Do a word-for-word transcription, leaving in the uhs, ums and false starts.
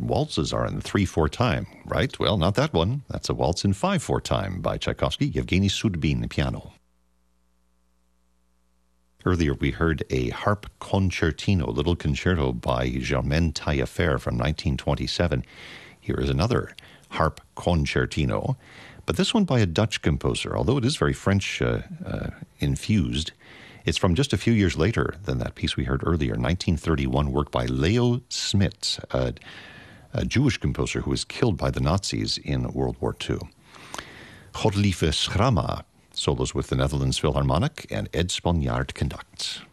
waltzes are in three four time, right? Well, not that one. That's a waltz in five four time by Tchaikovsky, Yevgeny Sudbin, piano. Earlier, we heard a harp concertino, little concerto by Germaine Taillefer from nineteen twenty-seven. Here is another harp concertino, but this one by a Dutch composer, although it is very French uh, uh, infused. It's from just a few years later than that piece we heard earlier, nineteen thirty-one, work by Leo Smits, a, a Jewish composer who was killed by the Nazis in World War Two. Godlieve Schramma solos with the Netherlands Philharmonic, and Ed Sponjaard conducts.